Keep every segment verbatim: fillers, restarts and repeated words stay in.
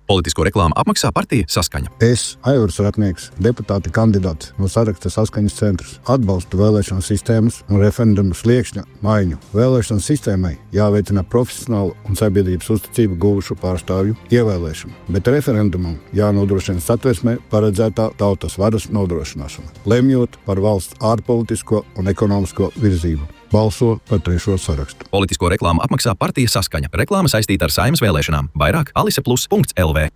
Politisko reklāmu apmaksā partija Saskaņa. Es, Aivars Ratnieks, deputāta kandidāts no saraksta Saskaņas centrs, atbalstu vēlēšanu sistēmas un referendumu sliekšņa maiņu. Vēlēšanu sistēmai jāveicina profesionālu un sabiedrības uzticību guvušu pārstāvju ievēlēšanu, bet referendumam jānodrošina satversmē paredzētā tautas varas nodrošināšana, lemjot par valsts ārpolitisko un ekonomisko virzību. Balso par trešo sarakstu. Politisko reklāmu apmaksā partija Saskaņa. Reklāma saistīta ar Saeimas vēlēšanām. Vairāk alise plus punkts эл ви.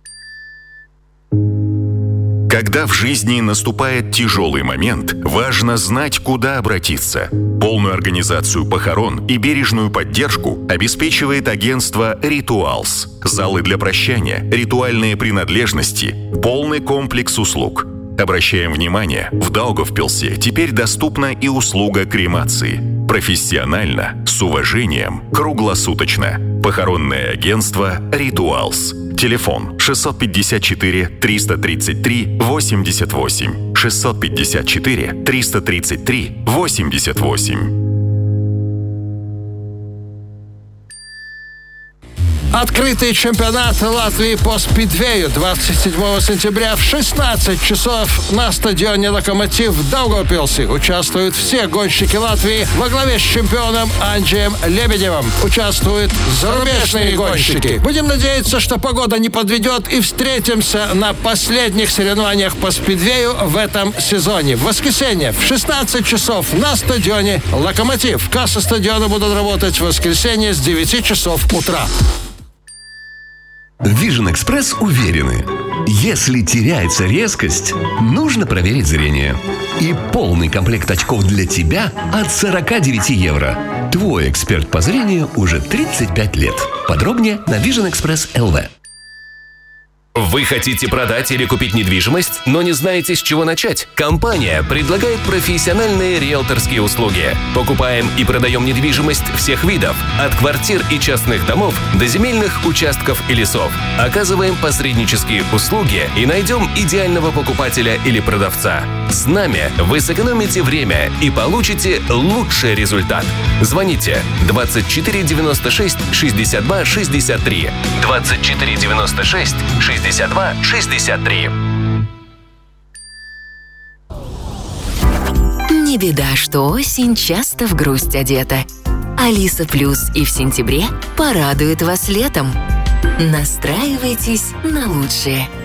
Когда в жизни наступает тяжелый момент, важно знать, куда обратиться. Полную организацию похорон и бережную поддержку обеспечивает агентство «Ритуалс». Залы для прощания, ритуальные принадлежности, полный комплекс услуг. Обращаем внимание, в Даугавпилсе теперь доступна и услуга кремации. Профессионально, с уважением, круглосуточно. Похоронное агентство «Ритуалс». Телефон шестьсот пятьдесят четыре триста тридцать три восемьдесят восемь. шестьсот пятьдесят четыре триста тридцать три восемьдесят восемь. Открытый чемпионат Латвии по спидвею двадцать седьмого сентября в шестнадцать часов на стадионе «Локомотив» в Даугавпилсе. Участвуют все гонщики Латвии во главе с чемпионом Анджеем Лебедевым. Участвуют зарубежные гонщики. Будем надеяться, что погода не подведет, и встретимся на последних соревнованиях по спидвею в этом сезоне. В воскресенье в шестнадцать часов на стадионе «Локомотив». Кассы стадиона будут работать в воскресенье с девяти часов утра. Vision Express уверены, если теряется резкость, нужно проверить зрение. И полный комплект очков для тебя от сорок девять евро. Твой эксперт по зрению уже тридцать пять лет. Подробнее на Vision Express точка эл ви. Вы хотите продать или купить недвижимость, но не знаете, с чего начать? Компания предлагает профессиональные риэлторские услуги. Покупаем и продаем недвижимость всех видов, от квартир и частных домов до земельных участков и лесов. Оказываем посреднические услуги и найдем идеального покупателя или продавца. С нами вы сэкономите время и получите лучший результат. Звоните двадцать четыре девяносто шесть шестьдесят два шестьдесят три. двадцать четыре девяносто шесть шестьдесят два шестьдесят три. Не беда, что осень часто в грусть одета. Алиса Плюс и в сентябре порадует вас летом. Настраивайтесь на лучшее.